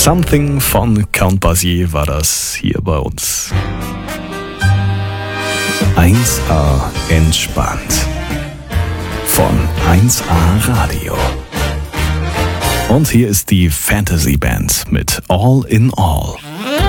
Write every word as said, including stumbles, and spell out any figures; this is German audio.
Something von Count Basie war das hier bei uns. eins A entspannt. Von eins A Radio. Und hier ist die Fantasy Band mit All in All.